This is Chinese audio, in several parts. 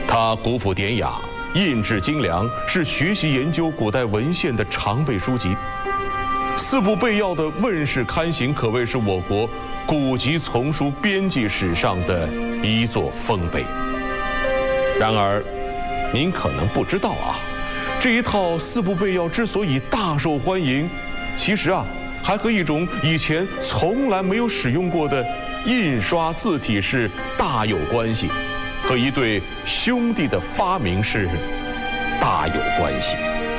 它古朴典雅，印制精良，是学习研究古代文献的常备书籍。四部备要的问世刊行，可谓是我国古籍丛书编辑史上的一座丰碑。然而，您可能不知道啊，这一套四部备要之所以大受欢迎，其实还和一种以前从来没有使用过的印刷字体是大有关系，和一对兄弟的发明是大有关系。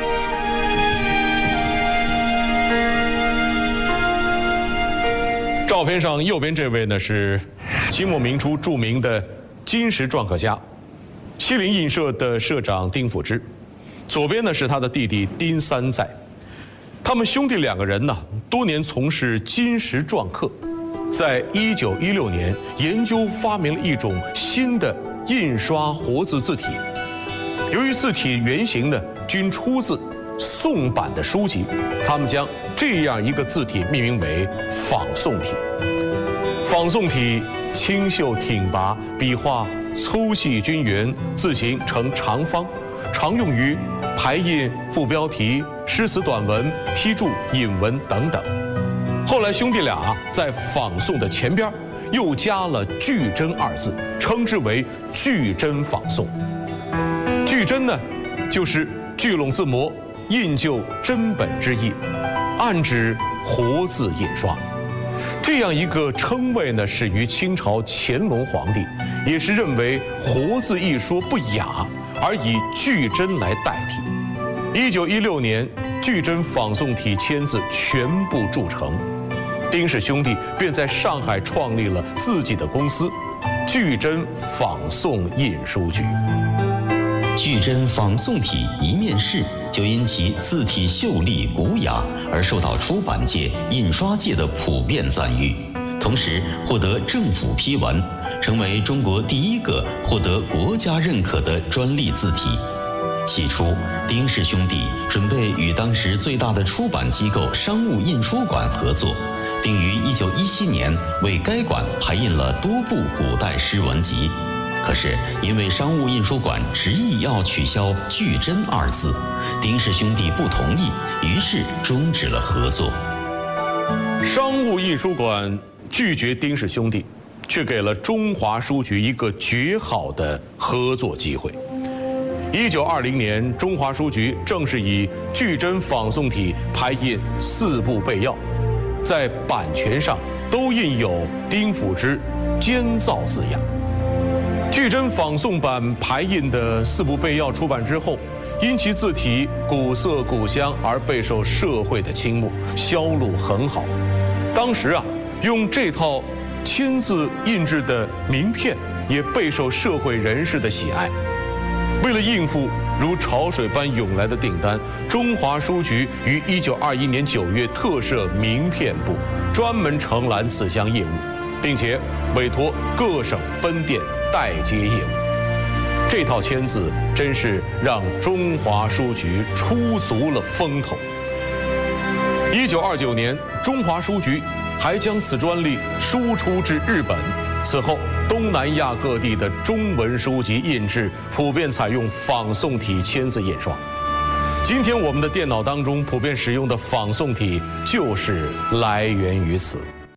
照片上右边这位呢是清末明初著名的金石篆刻家，西泠印社的社长丁辅之，左边呢是他的弟弟丁三在。他们兄弟两个人呢，多年从事金石篆刻，在1916年研究发明了一种新的印刷活字字体。由于字体原型呢均出自宋版的书籍，他们将这样一个字体命名为仿宋体。仿宋体清秀挺拔，笔画粗细均匀，字形呈长方，常用于排印副标题、诗词短文、批注、引文等等。后来兄弟俩在仿宋的前边又加了巨真二字，称之为巨真仿宋。巨真呢，就是聚拢字模，印就真本之意，暗指活字印刷。这样一个称谓呢，始于清朝乾隆皇帝，也是认为活字一说不雅，而以巨真来代替。1916年，巨真仿宋体签字全部铸成，丁氏兄弟便在上海创立了自己的公司——巨真仿宋印书局。 巨真仿宋体一面世，就因其字体秀丽古雅而受到出版界、印刷界的普遍赞誉，同时获得政府批文，成为中国第一个获得国家认可的专利字体。起初，丁氏兄弟准备与当时最大的出版机构商务印书馆合作，并于1917年为该馆排印了多部古代诗文集。可是因为商务印书馆执意要取消巨真二字，丁氏兄弟不同意，于是终止了合作。 商务印书馆拒绝丁氏兄弟，却给了中华书局一个绝好的合作机会。1920年，中华书局正是以巨真仿宋体排印四部备要，在版权上都印有丁辅之监造字样。巨真仿宋版排印的四部备要出版之后，因其字体古色古香而备受社会的倾慕，销路很好。当时用这套签字印制的名片也备受社会人士的喜爱。为了应付如潮水般涌来的订单，中华书局于1921年9月特设名片部，专门承揽此项业务，并且委托各省分店代接业务。这套签字真是让中华书局出足了风头。1929年，中华书局还将此专利输出至日本。此后，东南亚各地的中文书籍印制普遍采用仿宋体签字印刷。今天我们的电脑当中普遍使用的仿宋体就是来源于此。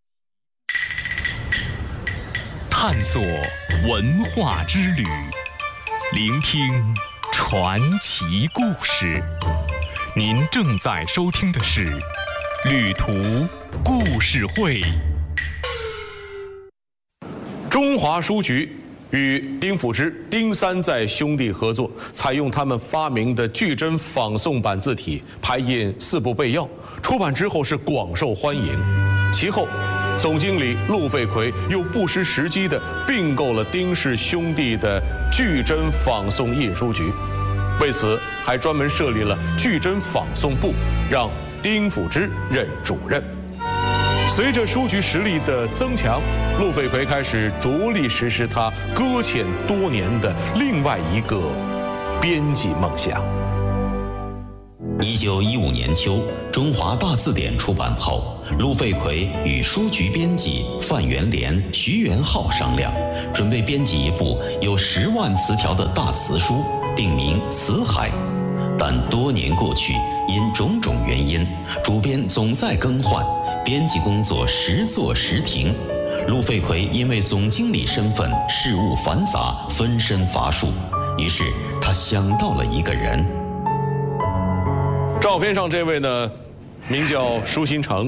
探索文化之旅，聆听传奇故事。您正在收听的是《旅途故事会》。 中华书局与丁辅之、丁三在兄弟合作，采用他们发明的巨真仿宋版字体排印四部备要，出版之后是广受欢迎。其后，总经理陆费奎又不失时机地并购了丁氏兄弟的巨真仿宋印书局，为此还专门设立了巨真仿宋部，让丁辅之任主任。随着书局实力的增强，陆费奎开始着力实施他搁浅多年的另外一个编辑梦想。 1915年秋，《中华大字典》出版后， 陆废奎与书局编辑范元莲、徐元浩商量，准备编辑一部有10万词条的大词书，定名《词海》。但多年过去，因种种原因，主编总在更换，编辑工作时做时停。陆废奎因为总经理身份事务繁杂，分身乏术，于是他想到了一个人。 照片上这位呢，名叫舒新成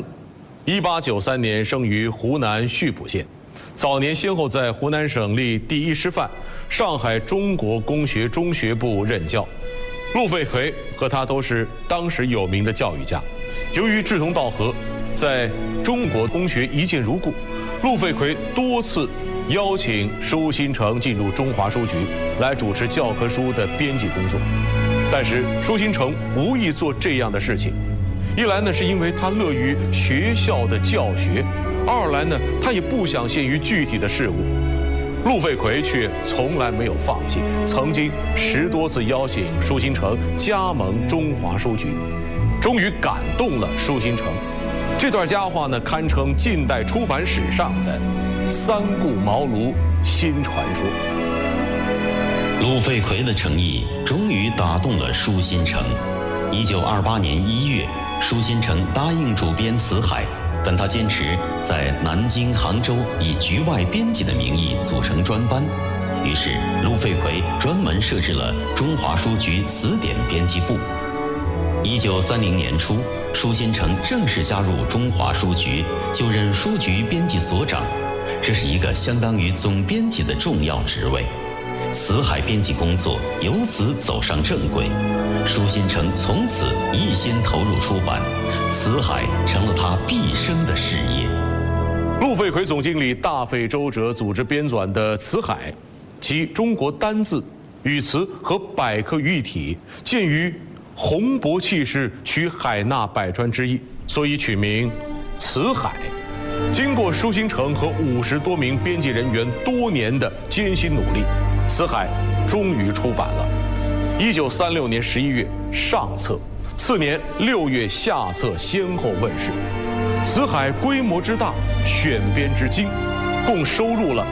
，1893年生于湖南溆浦县，早年先后在湖南省立第1师范、上海中国工学中学部任教。陆废奎和他都是当时有名的教育家，由于志同道合，在中国工学一见如故，陆废奎多次邀请舒新成进入中华书局来主持教科书的编辑工作。但是舒新成无意做这样的事情，一来呢是因为他乐于学校的教学，二来呢他也不想限于具体的事物。陆废奎却从来没有放弃，曾经10多次邀请舒新成加盟中华书局，终于感动了舒新成。这段佳话呢，堪称近代出版史上的三顾茅庐新传说。 陆废奎的诚意终于打动了舒新成。1928年1月，舒新成答应主编《词海》，但他坚持在南京、杭州以局外编辑的名义组成专班。于是，陆废奎专门设置了中华书局词典编辑部。1930年初，舒新成正式加入中华书局，就任书局编辑所长，这是一个相当于总编辑的重要职位。词海编辑工作由此走上正轨，舒新成从此一心投入出版，词海成了他毕生的事业。 陆废奎总经理大费周折组织编纂的《词海》，集中国单字、语词和百科于一体，鉴于宏博气势，取海纳百川之意，所以取名《词海》。经过舒新成和50多名编辑人员多年的艰辛努力，《词海》终于出版了。1936年11月上册，次年6月下册先后问世。《词海》规模之大，选编之精，共收录了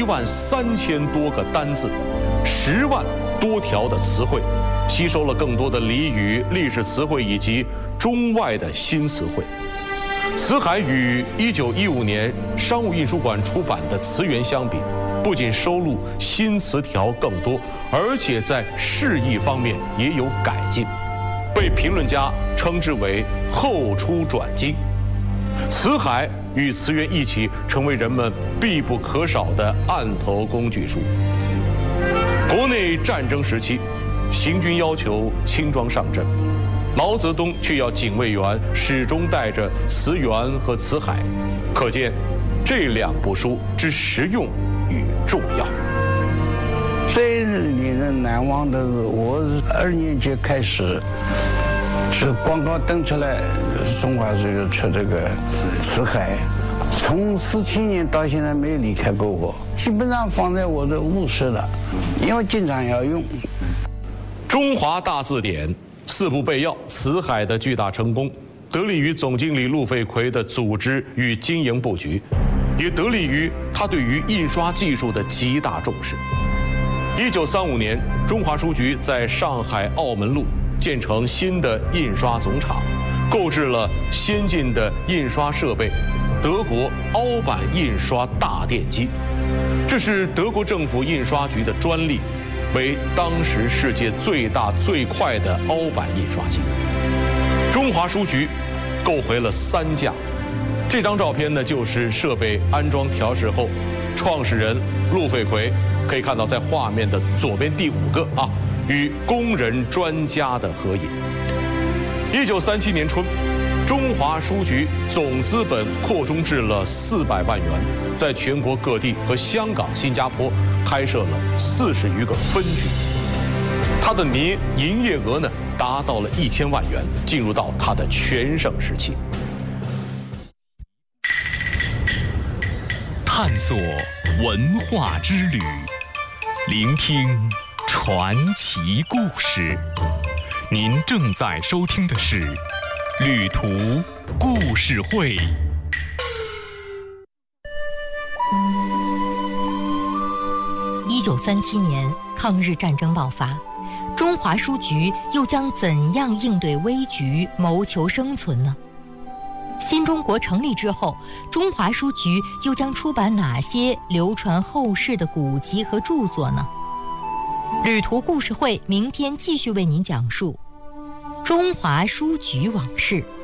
13000多个单字，10万多条的词汇，吸收了更多的俚语、历史词汇以及中外的新词汇。《词海》与1915年商务印书馆出版的《词源》相比，不仅收录新词条更多，而且在释义方面也有改进，被评论家称之为后出转精。《词海》与《词源》一起成为人们必不可少的案头工具书。国内战争时期，行军要求轻装上阵，毛泽东却要警卫员始终带着《词源》和《词海》，可见这2部书之实用与重要。 最令人难忘的是，我2年级开始，是广告登出来，中华书局出这个《词海》，从47年到现在没有离开过我，基本上放在我的卧室了，因为经常要用。 中华大字典4部备要，《词海》的巨大成功，得力于总经理陆废奎的组织与经营布局，也得力于他对于印刷技术的极大重视。1935年，中华书局在上海澳门路建成新的印刷总厂，购置了先进的印刷设备——德国凹版印刷大电机，这是德国政府印刷局的专利，为当时世界最大最快的凹版印刷机。中华书局购回了3架。这张照片呢，就是设备安装调试后，创始人陆废奎可以看到在画面的左边第5个与工人专家的合影。1937年春，中华书局总资本扩充至了400万元，在全国各地和香港、新加坡开设了40余个分局。它的年营业额呢达到了1000万元，进入到它的全盛时期。 探索文化之旅，聆听传奇故事。您正在收听的是旅途故事会。 1937年，抗日战争爆发，中华书局又将怎样应对危局，谋求生存呢？新中国成立之后，中华书局又将出版哪些流传后世的古籍和著作呢？旅途故事会明天继续为您讲述中华书局往事。